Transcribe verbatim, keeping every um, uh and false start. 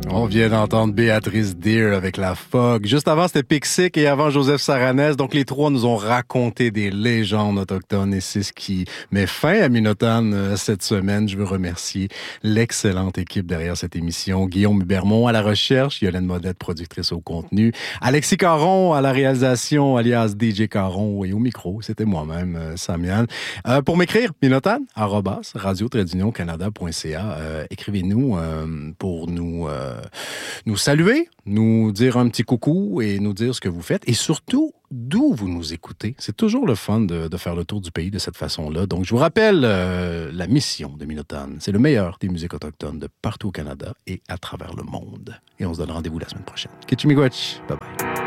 On vient d'entendre Béatrice Deer avec La Fogg. Juste avant, c'était Pixic et avant Joseph Saranès. Donc, les trois nous ont raconté des légendes autochtones et c'est ce qui met fin à Minotane cette semaine. Je veux remercier l'excellente équipe derrière cette émission. Guillaume Hubermont à la recherche, Yolène Modette, productrice au contenu, Alexis Caron à la réalisation, alias D J Caron, et au micro, c'était moi-même, Samian. Euh, pour m'écrire, minotane, arrobas, radio-canada point c a. Euh, écrivez-nous euh, pour nous... Euh, nous saluer, nous dire un petit coucou et nous dire ce que vous faites et surtout d'où vous nous écoutez. C'est toujours le fun de, de faire le tour du pays de cette façon-là. Donc, je vous rappelle euh, la mission de Minotane. C'est le meilleur des musiques autochtones de partout au Canada et à travers le monde. Et on se donne rendez-vous la semaine prochaine. Kitchimigwach. Bye bye.